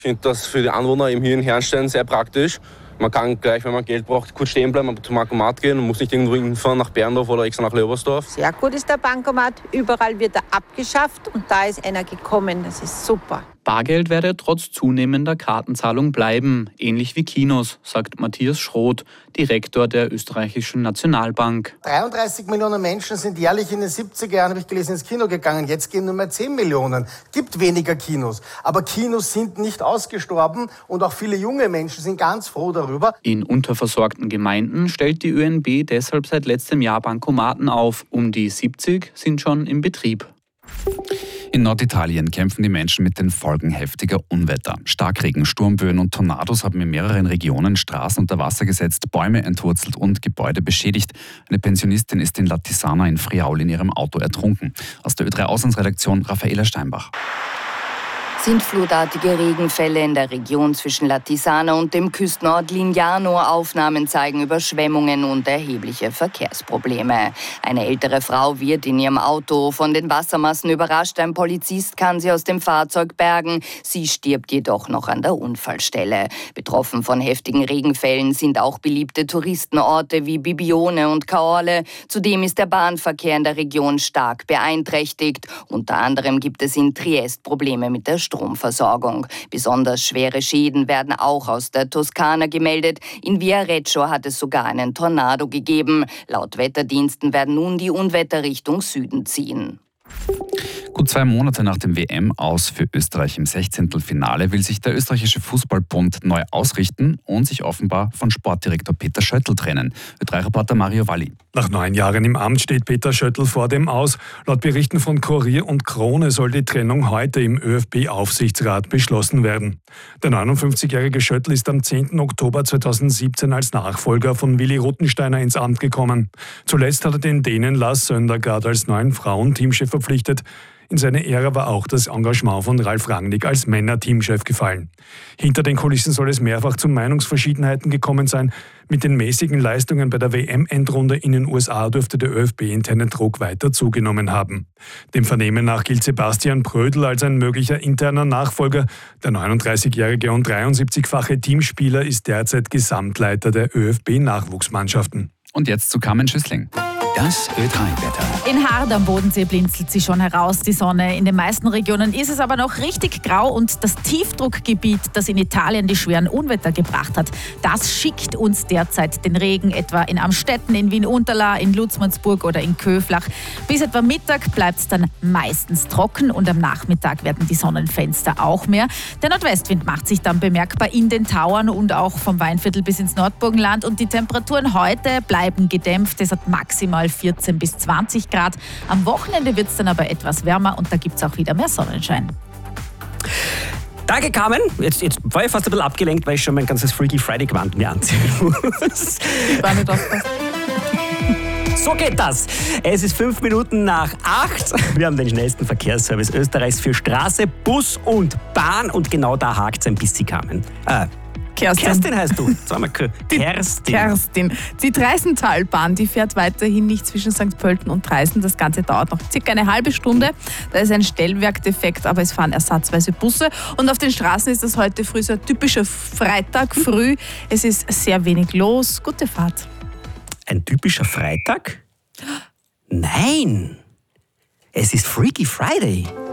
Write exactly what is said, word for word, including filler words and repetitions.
Ich finde das für die Anwohner eben hier in Herrnstein sehr praktisch. Man kann gleich, wenn man Geld braucht, kurz stehen bleiben, zum Bankomat gehen und muss nicht irgendwo hinfahren nach Berndorf oder extra nach Leobersdorf. Sehr gut ist der Bankomat. Überall wird er abgeschafft und da ist einer gekommen. Das ist super. Bargeld werde trotz zunehmender Kartenzahlung bleiben, ähnlich wie Kinos, sagt Matthias Schroth, Direktor der österreichischen Nationalbank. dreiunddreißig Millionen Menschen sind jährlich in den siebziger Jahren, habe ich gelesen, ins Kino gegangen. Jetzt gehen nur mehr zehn Millionen. Gibt weniger Kinos. Aber Kinos sind nicht ausgestorben und auch viele junge Menschen sind ganz froh darüber. In unterversorgten Gemeinden stellt die ÖNB deshalb seit letztem Jahr Bankomaten auf. Um die siebzig sind schon im Betrieb. In Norditalien kämpfen die Menschen mit den Folgen heftiger Unwetter. Starkregen, Sturmböen und Tornados haben in mehreren Regionen Straßen unter Wasser gesetzt, Bäume entwurzelt und Gebäude beschädigt. Eine Pensionistin ist in Latisana in Friaul in ihrem Auto ertrunken. Aus der Ö drei Auslandsredaktion Raffaela Steinbach. Sintflutartige Regenfälle in der Region zwischen Latisana und dem Küstenort Lignano. Aufnahmen zeigen Überschwemmungen und erhebliche Verkehrsprobleme. Eine ältere Frau wird in ihrem Auto von den Wassermassen überrascht. Ein Polizist kann sie aus dem Fahrzeug bergen. Sie stirbt jedoch noch an der Unfallstelle. Betroffen von heftigen Regenfällen sind auch beliebte Touristenorte wie Bibione und Caorle. Zudem ist der Bahnverkehr in der Region stark beeinträchtigt. Unter anderem gibt es in Triest Probleme mit der Stromversorgung. Besonders schwere Schäden werden auch aus der Toskana gemeldet. In Viareggio hat es sogar einen Tornado gegeben. Laut Wetterdiensten werden nun die Unwetter Richtung Süden ziehen. Gut zwei Monate nach dem W M-Aus für Österreich im Sechzehntelfinale will sich der österreichische Fußballbund neu ausrichten und sich offenbar von Sportdirektor Peter Schöttl trennen. Ö drei Reporter Mario Valli. Nach neun Jahren im Amt steht Peter Schöttl vor dem Aus. Laut Berichten von Kurier und Krone soll die Trennung heute im ÖFB-Aufsichtsrat beschlossen werden. Der neunundfünfzigjährige Schöttl ist am zehnten Oktober zweitausendsiebzehn als Nachfolger von Willi Ruttensteiner ins Amt gekommen. Zuletzt hat er den Dänen Lars Søndergaard als neuen Frauenteamchef verpflichtet. In seine Ära war auch das Engagement von Ralf Rangnick als Männer-Teamchef gefallen. Hinter den Kulissen soll es mehrfach zu Meinungsverschiedenheiten gekommen sein. Mit den mäßigen Leistungen bei der W M-Endrunde in den U S A dürfte der ÖFB-interne Druck weiter zugenommen haben. Dem Vernehmen nach gilt Sebastian Prödl als ein möglicher interner Nachfolger. Der neununddreißigjährige und dreiundsiebzigfache Teamspieler ist derzeit Gesamtleiter der ÖFB-Nachwuchsmannschaften. Und jetzt zu Carmen Schüssling. Das Ö drei Wetter. In Hard am Bodensee blinzelt sie schon heraus, die Sonne. In den meisten Regionen ist es aber noch richtig grau und das Tiefdruckgebiet, das in Italien die schweren Unwetter gebracht hat, das schickt uns derzeit den Regen, etwa in Amstetten, in Wien-Unterlaa, in Lutzmannsburg oder in Köflach. Bis etwa Mittag bleibt es dann meistens trocken und am Nachmittag werden die Sonnenfenster auch mehr. Der Nordwestwind macht sich dann bemerkbar in den Tauern und auch vom Weinviertel bis ins Nordburgenland und die Temperaturen heute bleiben gedämpft. Es hat maximal vierzehn bis zwanzig Grad. Am Wochenende wird es dann aber etwas wärmer und da gibt es auch wieder mehr Sonnenschein. Danke, Carmen. Jetzt, jetzt war ich fast ein bisschen abgelenkt, weil ich schon mein ganzes Freaky Friday-Gewand mir anziehen muss. Ich war nicht aufgepasst. So geht das. Es ist fünf Minuten nach acht. Wir haben den schnellsten Verkehrsservice Österreichs für Straße, Bus und Bahn. Und genau da hakt es ein bisschen, Carmen. Äh, Kerstin. Kerstin heißt du. Sag mal, Kerstin. Kerstin. Die Treisentalbahn, die fährt weiterhin nicht zwischen Sankt Pölten und Treisen. Das Ganze dauert noch circa eine halbe Stunde. Da ist ein Stellwerkdefekt, aber es fahren ersatzweise Busse. Und auf den Straßen ist das heute früh so ein typischer Freitag früh. Es ist sehr wenig los. Gute Fahrt. Ein typischer Freitag? Nein. Es ist Freaky Friday.